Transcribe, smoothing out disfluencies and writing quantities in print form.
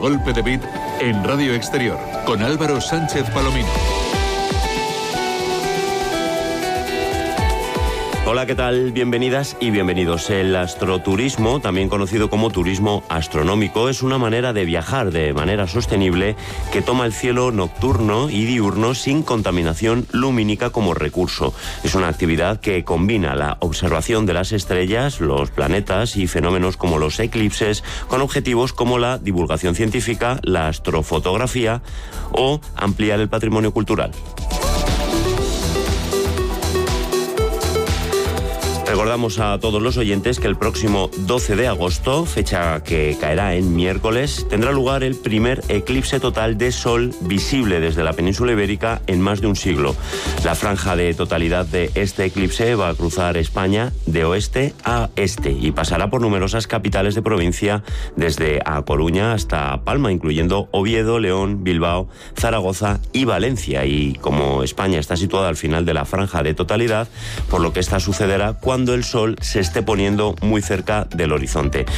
Golpe de Beat en Radio Exterior con Álvaro Sánchez Palomino. Hola, ¿qué tal? Bienvenidas y bienvenidos. El astroturismo, también conocido como turismo astronómico, es una manera de viajar de manera sostenible que toma el cielo nocturno y diurno sin contaminación lumínica como recurso. Es una actividad que combina la observación de las estrellas, los planetas y fenómenos como los eclipses con objetivos como la divulgación científica, la astrofotografía o ampliar el patrimonio cultural. Recordamos a todos los oyentes que el próximo 12 de agosto, fecha que caerá en miércoles, tendrá lugar el primer eclipse total de sol visible desde la península ibérica en más de un siglo. La franja de totalidad de este eclipse va a cruzar España de oeste a este y pasará por numerosas capitales de provincia, desde A Coruña hasta Palma, incluyendo Oviedo, León, Bilbao, Zaragoza y Valencia. Y como España está situada al final de la franja de totalidad, por lo que esta sucederá cuando el sol se esté poniendo muy cerca del horizonte.